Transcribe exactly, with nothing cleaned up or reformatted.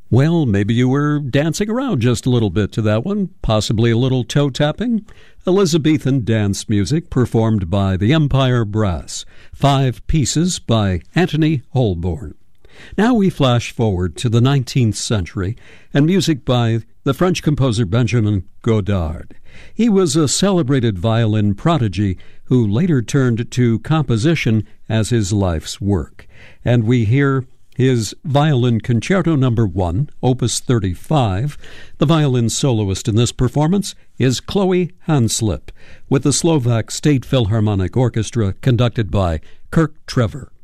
Well, maybe you were dancing around just a little bit to that one, possibly a little toe tapping. Elizabethan dance music performed by the Empire Brass, five pieces by Anthony Holborn. Now we flash forward to the nineteenth century and music by the French composer Benjamin Godard. He was a celebrated violin prodigy who later turned to composition as his life's work. And we hear his Violin Concerto Number one, Opus thirty-five. The violin soloist in this performance is Chloe Hanslip, with the Slovak State Philharmonic Orchestra conducted by Kirk Trevor.